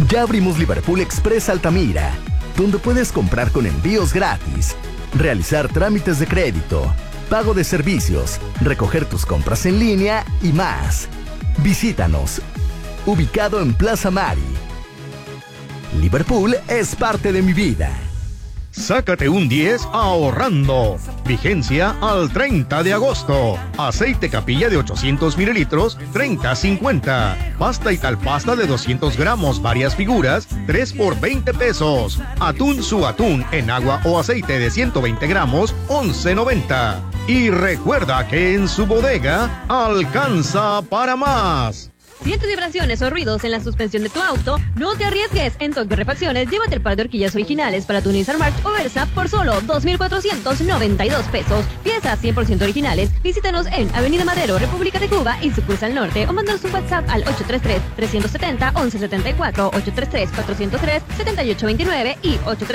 Ya abrimos Liverpool Express Altamira, donde puedes comprar con envíos gratis, realizar trámites de crédito, pago de servicios, recoger tus compras en línea y más. Visítanos, ubicado en Plaza Mari. Liverpool es parte de mi vida. Sácate un 10 ahorrando. Vigencia al 30 de agosto. Aceite Capilla de 800 mililitros, 30.50. Pasta y tal pasta de 200 gramos, varias figuras, 3 por 20 pesos. Atún su atún en agua o aceite de 120 gramos, 11.90. Y recuerda que en su bodega alcanza para más. ¿Sientes vibraciones o ruidos en la suspensión de tu auto? No te arriesgues. En Tokyo Refacciones, llévate el par de horquillas originales para tu Nissan March o Versa por solo 2,492 pesos. Piezas 100% originales. Visítanos en Avenida Madero, República de Cuba y sucursal norte, o mándanos un WhatsApp al 833-370-1174, 833-403-7829 y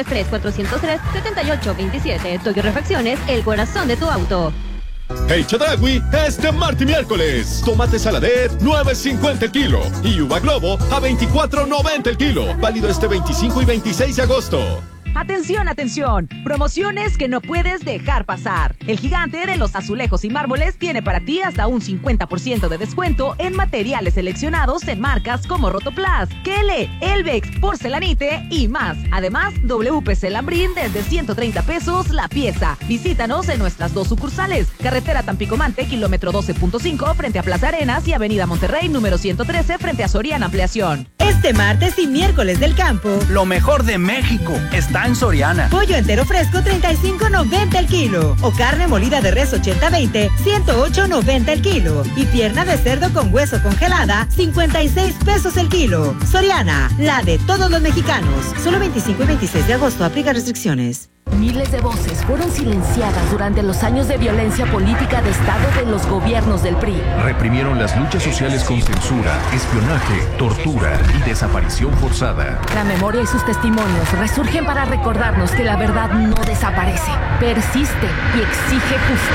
833-403-7827. Tokyo Refacciones, el corazón de tu auto. Hey Chedraui, este martes y miércoles, tomate saladet 9.50 el kilo y uva globo a 24.90 el kilo, válido este 25 y 26 de agosto. ¡Atención, atención! Promociones que no puedes dejar pasar. El gigante de los azulejos y mármoles tiene para ti hasta un 50% de descuento en materiales seleccionados en marcas como Rotoplas, Kele, Elvex, Porcelanite y más. Además, WPC Lambrín desde 130 pesos la pieza. Visítanos en nuestras dos sucursales. Carretera Tampico-Mante, kilómetro 12.5 frente a Plaza Arenas y Avenida Monterrey, número 113 frente a Soriana Ampliación. Este martes y miércoles del campo, lo mejor de México está en Soriana. Pollo entero fresco 35.90 el kilo. O carne molida de res 80-20, 108.90 el kilo. Y pierna de cerdo con hueso congelada, 56 pesos el kilo. Soriana, la de todos los mexicanos. Solo 25 y 26 de agosto, aplica restricciones. Miles de voces fueron silenciadas durante los años de violencia política de Estado de los gobiernos del PRI. Reprimieron las luchas sociales con censura, espionaje, tortura y desaparición forzada. La memoria y sus testimonios resurgen para recordarnos que la verdad no desaparece, persiste y exige justicia.